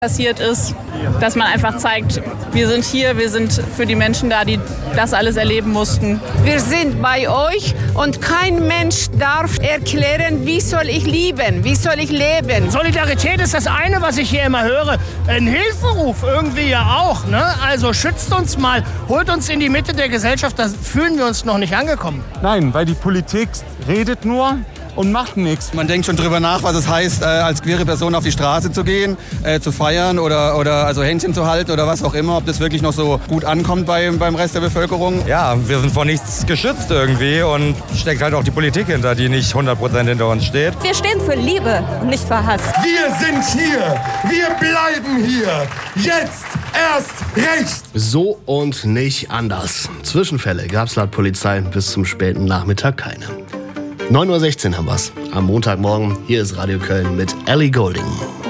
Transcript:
passiert ist, dass man einfach zeigt, wir sind hier, wir sind für die Menschen da, die das alles erleben mussten. Wir sind bei euch und kein Mensch darf erklären, wie soll ich lieben, wie soll ich leben. Solidarität ist das eine, was ich hier immer höre. Ein Hilferuf irgendwie ja auch, ne? Also schützt uns mal, holt uns in die Mitte der Gesellschaft, da fühlen wir uns noch nicht angekommen. Nein, weil die Politik redet nur und macht nichts. Man denkt schon drüber nach, was es heißt, als queere Person auf die Straße zu gehen, zu feiern oder also Händchen zu halten oder was auch immer, ob das wirklich noch so gut ankommt beim Rest der Bevölkerung. Ja, wir sind vor nichts geschützt irgendwie und steckt halt auch die Politik hinter, die nicht 100% hinter uns steht. Wir stehen für Liebe und nicht für Hass. Wir sind hier, wir bleiben hier, jetzt erst recht. So und nicht anders. Zwischenfälle gab es laut Polizei bis zum späten Nachmittag keine. 9:16 Uhr haben wir's. Am Montagmorgen, hier ist Radio Köln mit Ellie Goulding.